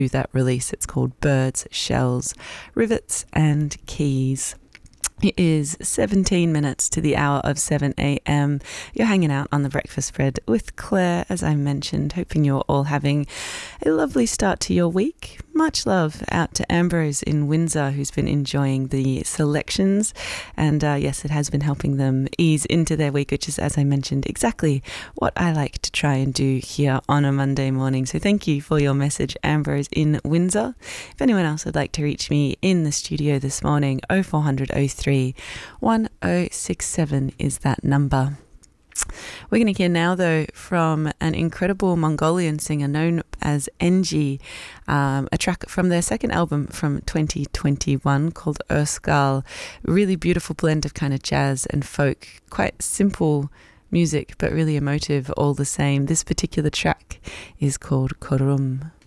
that release. It's called Birds, Shells, Rivets and Keys. It is 17 minutes to the hour of 7 a.m. You're hanging out on the breakfast spread with Claire, as I mentioned, hoping you're all having a lovely start to your week. Much love out to Ambrose in Windsor, who's been enjoying the selections. And yes, it has been helping them ease into their week, which is, as I mentioned, exactly what I like to try and do here on a Monday morning. So thank you for your message, Ambrose in Windsor. If anyone else would like to reach me in the studio this morning, 0400 03 1067 is that number. We're going to hear now, though, from an incredible Mongolian singer known as NG, a track from their second album from 2021 called Erskal. Really beautiful blend of kind of jazz and folk, quite simple music, but really emotive all the same. This particular track is called Korum.